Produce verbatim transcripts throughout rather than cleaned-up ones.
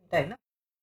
आहे ना.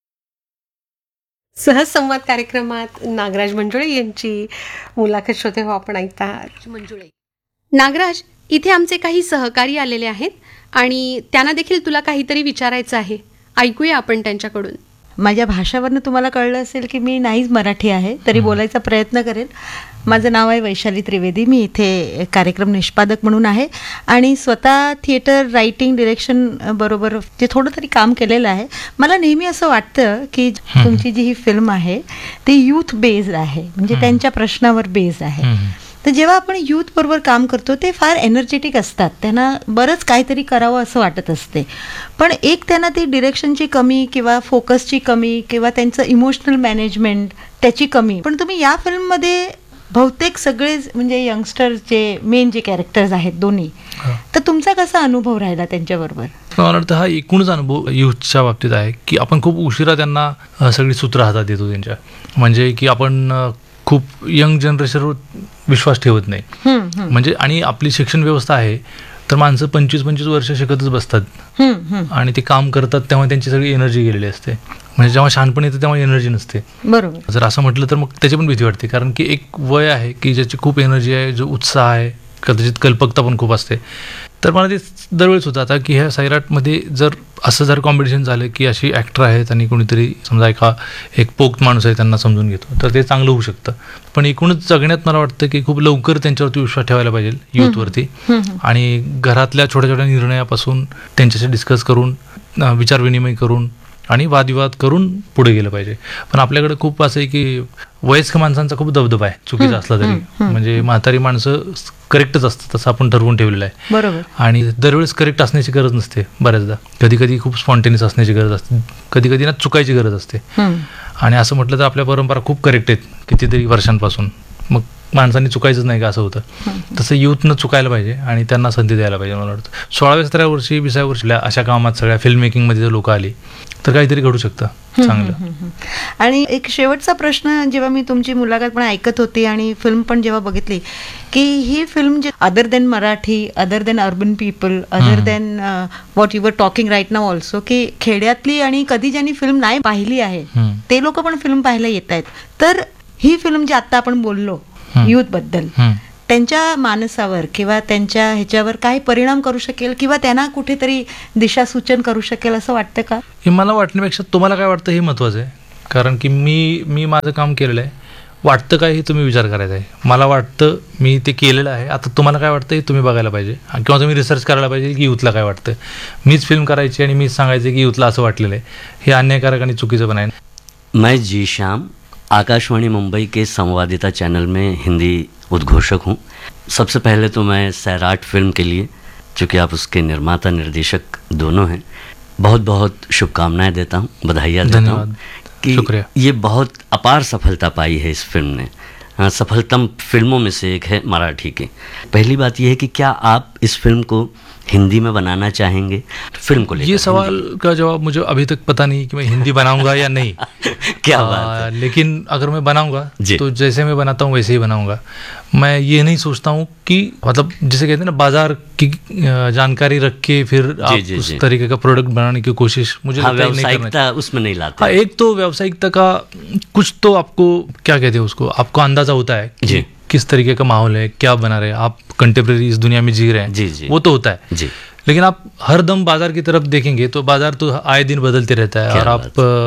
सहज संवाद कार्यक्रमात नागराज मंजुळे यांची मुलाखत श्रोते हो आपण ऐकता आहात. मंजुळे, नागराज, इथे आमचे काही सहकारी आलेले आहेत आणि त्यांना देखील तुला काहीतरी विचारायचं आहे. ऐकूया आपण त्यांच्याकडून. माझ्या भाषावरनं तुम्हाला कळलं असेल की मी नाहीच मराठी आहे, तरी बोलायचा प्रयत्न करेल. माझं नाव आहे वैशाली त्रिवेदी. मी इथे कार्यक्रम निष्पादक म्हणून आहे आणि स्वतः थिएटर रायटिंग डिरेक्शन बरोबर जे थोडं तरी काम केलेलं आहे. मला नेहमी असं वाटतं की तुमची जी ही फिल्म आहे ती यूथ बेस्ड आहे, म्हणजे त्यांच्या प्रश्नावर बेस्ड आहे. तर जेव्हा आपण यूथ बरोबर काम करतो ते फार एनर्जेटिक असतात, त्यांना बरंच काहीतरी करावं असं वाटत असते. पण एक त्यांना ती डिरेक्शनची कमी किंवा फोकसची कमी किंवा त्यांचं इमोशनल मॅनेजमेंट त्याची कमी. पण तुम्ही या फिल्ममध्ये बहुतेक सगळेच म्हणजे यंगस्टरचे मेन जे कॅरेक्टर्स आहेत दोन्ही, तर तुमचा कसा अनुभव राहिला त्यांच्याबरोबर? मला वाटतं हा एकूणच अनुभव यूथच्या बाबतीत आहे की आपण खूप उशिरा त्यांना सगळी सूत्र हातात देतो त्यांच्या. म्हणजे की आपण खूप यंग जनरेशनवर विश्वास ठेवत नाही. म्हणजे आणि आपली शिक्षण व्यवस्था आहे तर माणसं पंचवीस पंचवीस वर्ष शिकतच बसतात आणि ते काम करतात तेव्हा त्यांची सगळी एनर्जी गेलेली असते. म्हणजे जेव्हा शहाणपण येतं तेव्हा एनर्जी नसते. बरोबर. जर असं म्हटलं तर मग त्याची पण भीती वाटते, कारण की एक वय आहे की ज्याची खूप एनर्जी आहे, जो उत्साह आहे, कदाचित कल्पकता पण खूप असते. तर मला ते दरवेळेस होतं आता की ह्या सैराटमध्ये जर असं जर कॉम्पिटिशन झालं की अशी ॲक्टर आहेत आणि कोणीतरी समजा एका एक पोक्त माणूस आहे त्यांना समजून घेतो तर ते चांगलं होऊ शकतं. पण एकूणच जगण्यात मला वाटतं की खूप लवकर त्यांच्यावरती विश्वास ठेवायला पाहिजे यूथवरती आणि घरातल्या छोट्या छोट्या निर्णयापासून त्यांच्याशी डिस्कस करून विचारविनिमय करून आणि वादविवाद करून पुढे गेलं पाहिजे. पण आपल्याकडे खूप असं आहे की वयस्क माणसांचा खूप दबदबा आहे, चुकीचा असला तरी. म्हणजे म्हातारी माणसं करेक्टच असतात तसं आपण ठरवून ठेवलेलं आहे. बरोबर. आणि दरवेळेस करेक्ट असण्याची गरज नसते. बऱ्याचदा कधी कधी खूप स्पॉन्टेनियस असण्याची गरज असते, कधी कधी ना चुकायची गरज असते. आणि असं म्हटलं तर आपल्या परंपरा खूप करेक्ट आहेत कितीतरी वर्षांपासून. मग माणसांनी चुकायचंच नाही का असं होतं. तसं यूथनं चुकायला पाहिजे आणि त्यांना संधी द्यायला पाहिजे. मला वाटतं सोळाव्या सतराव्या वर्षी विसाव्या वर्षीला अशा कामात सगळ्या फिल्म मेकिंगमध्ये जर लोक आली तर काहीतरी घडू शकतं चांगलं. आणि एक शेवटचा प्रश्न, जेव्हा मी तुमची मुलाखत पण ऐकत होती आणि फिल्म पण जेव्हा बघितली की ही फिल्म जे other than Marathi, other than urban people, other than what you were talking right now also, की खेड्यातली आणि कधी ज्यांनी फिल्म नाही पाहिली आहे ते लोक पण फिल्म पाहायला येत आहेत. तर ही फिल्म जी आता आपण बोललो यूथ बद्दल, त्यांच्या मानसावर किंवा त्यांच्या ह्याच्यावर काय परिणाम करू शकेल किंवा त्यांना कुठेतरी दिशासूचन करू शकेल असं वाटतं का? हे मला वाटण्यापेक्षा तुम्हाला काय वाटतं हे महत्त्वाचं आहे. कारण की मी मी माझं काम केलेलं आहे. वाटतं काय हे तुम्ही विचार करायचा आहे. मला वाटतं मी ते केलेलं आहे. आता तुम्हाला काय वाटतं हे तुम्ही बघायला पाहिजे किंवा तुम्ही रिसर्च करायला पाहिजे की यूथला काय वाटतं. मीच फिल्म करायची आणि मीच सांगायचं की यूथला असं वाटलेलं आहे, हे अन्यायकारक आणि चुकीचं पण आहे. मैं जी श्याम, आकाशवाणी मुंबई के संवादिता चैनल में हिंदी उद्घोषक हूँ. सबसे पहले तो मैं सैराट फिल्म के लिए, चूँकि आप उसके निर्माता निर्देशक दोनों हैं, बहुत बहुत शुभकामनाएं देता हूँ, बधाइयाँ देता हूँ कि ये बहुत अपार सफलता पाई है इस फिल्म ने. हाँ, सफलतम फिल्मों में से एक है मराठी की. पहली बात यह है कि क्या आप इस फिल्म को हिंदी में बनाना चाहेंगे फिल्म को लेकर? ये सवाल का जवाब मुझे अभी तक पता नहीं कि मैं हिंदी बनाऊंगा या नहीं. क्या बात है. लेकिन अगर मैं बनाऊंगा तो जैसे मैं बनाता हूँ वैसे ही बनाऊंगा. मैं ये नहीं सोचता हूँ कि मतलब जिसे कहते हैं ना बाजार की जानकारी रख के फिर आप जी, जी, उस जी. तरीके का प्रोडक्ट बनाने की कोशिश मुझे हाँ, व्यावसायिकता उसमें नहीं लाते. हाँ, एक तो व्यावसायिकता का कुछ तो आपको क्या कहते हैं उसको आपको अंदाजा होता है कि किस तरीके का माहौल है, क्या बना रहे हैं आप, कंटेम्प्रेरी इस दुनिया में जी रहे हैं. जी, जी. वो तो होता है जी. लेकिन आप हर दम बाजार की तरफ देखेंगे तो बाजार तो आए दिन बदलते रहता है और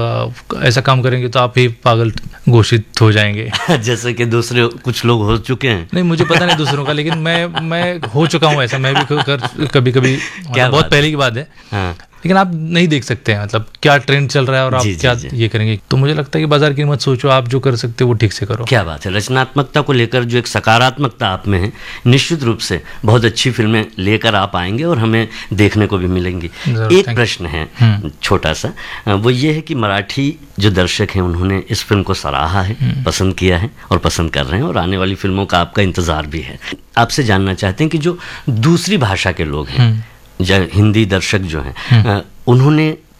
आप ऐसा काम करेंगे तो आप ही पागल घोषित हो जाएंगे. जैसे कि दूसरे कुछ लोग हो चुके हैं. नहीं, मुझे पता नहीं दूसरों का, लेकिन मैं मैं हो चुका हूँ ऐसा. मैं भी कर कभी कभी मतलब बहुत पहले की बात है. हाँ. लेकिन आप नहीं देख सकते हैं मतलब क्या ट्रेंड चल रहा है और आप जी, क्या जी, जी. ये करेंगे. तो मुझे लगता है कि बाजार की मत सोचो, आप जो कर सकते हो वो ठीक से करो. क्या बात है. रचनात्मकता को लेकर जो एक सकारात्मकता आप में है, निश्चित रूप से बहुत अच्छी फिल्में लेकर आप आएंगे और हमें देखने को भी मिलेंगी. एक प्रश्न है छोटा सा, वो ये है कि मराठी जो दर्शक हैं उन्होंने इस फिल्म को सराहा है, पसंद किया है और पसंद कर रहे हैं और आने वाली फिल्मों का आपका इंतजार भी है. आपसे जानना चाहते हैं कि जो दूसरी भाषा के लोग हैं, जो हिंदी दर्शक जो हैं, उन्होंने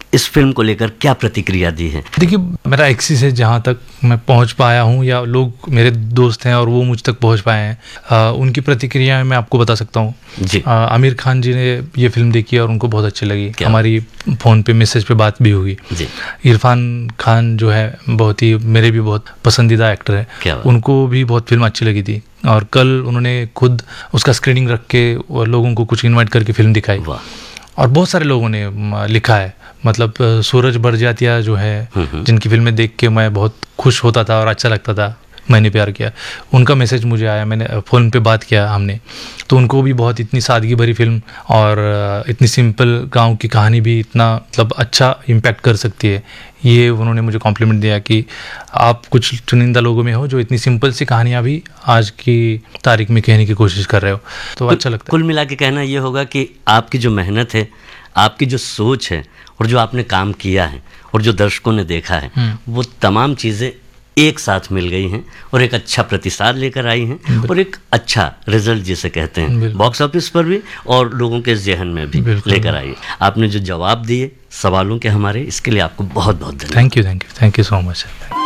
इस फिल्म को लेकर क्या प्रतिक्रिया दी है? देखिए, मेरा एक्सिस है, जहाँ तक मैं पहुँच पाया हूँ या लोग मेरे दोस्त हैं और वो मुझ तक पहुँच पाए हैं, आ, उनकी प्रतिक्रियाएं मैं आपको बता सकता हूँ जी। आ, आमिर खान जी ने ये फिल्म देखी और उनको बहुत अच्छी लगी, हमारी फ़ोन पे मैसेज पे बात भी हुई जी। इरफान खान जो है बहुत ही मेरे भी बहुत पसंदीदा एक्टर है, उनको भी बहुत फिल्म अच्छी लगी थी और कल उन्होंने खुद उसका स्क्रीनिंग रख के लोगों को कुछ इन्वाइट करके फिल्म दिखाई और बहुत सारे लोगों ने लिखा है, मतलब सूरज बड़जात्या जो है, जिनकी फिल्में देख के मैं बहुत खुश होता था और अच्छा लगता था, मैंने प्यार किया, उनका मैसेज मुझे आया, मैंने फ़ोन पे बात किया हमने, तो उनको भी बहुत इतनी सादगी भरी फिल्म और इतनी सिंपल गांव की कहानी भी इतना मतलब अच्छा इम्पैक्ट कर सकती है, ये उन्होंने मुझे कॉम्प्लीमेंट दिया कि आप कुछ चुनिंदा लोगों में हो जो इतनी सिंपल सी कहानियाँ भी आज की तारीख में कहने की कोशिश कर रहे हो, तो अच्छा लगता है। कुल मिला के कहना ये होगा कि आपकी जो मेहनत है, आपकी जो सोच है और जो आपने काम किया है और जो दर्शकों ने देखा है, वो तमाम चीज़ें एक साथ मिल गई हैं और एक अच्छा प्रतिसाद लेकर आई हैं और एक अच्छा रिजल्ट जिसे कहते हैं बॉक्स ऑफिस पर भी और लोगों के जहन में भी लेकर आई। आपने जो जवाब दिए सवालों के हमारे, इसके लिए आपको बहुत बहुत धन्यवाद। Thank you thank you thank you so much.